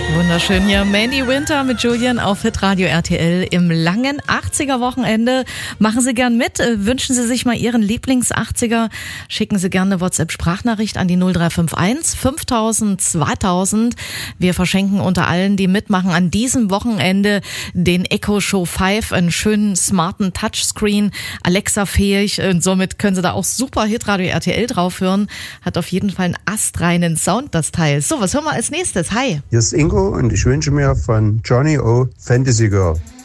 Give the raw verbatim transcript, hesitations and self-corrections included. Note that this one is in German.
Wunderschön hier. Mandy Winter mit Julian auf Hitradio R T L im langen achtziger-Wochenende. Machen Sie gern mit. Wünschen Sie sich mal Ihren Lieblings-achtziger. Schicken Sie gerne eine WhatsApp-Sprachnachricht an die null drei fünf eins fünftausend zweitausend. Wir verschenken unter allen, die mitmachen, an diesem Wochenende den Echo Show fünf, einen schönen, smarten Touchscreen, Alexa-fähig. Und somit können Sie da auch super Hitradio R T L drauf hören. Hat auf jeden Fall einen astreinen Sound, das Teil. So, was hören wir als nächstes? Hi. Hier ist Ingo und ich wünsche mir von Johnny O. Fantasy Girl.